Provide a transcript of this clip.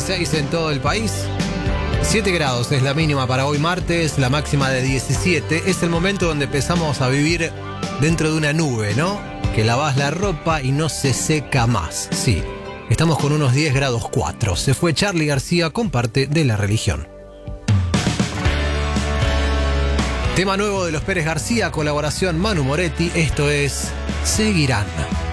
16 en todo el país. 7 grados es la mínima para hoy martes, la máxima de 17. Es el momento donde empezamos a vivir dentro de una nube, ¿no? Que lavas la ropa y no se seca más. Sí, estamos con unos 10 grados 4. Se fue Charly García con parte de La Religión. Tema nuevo de los Pérez García, colaboración Manu Moretti. Esto es Seguirán.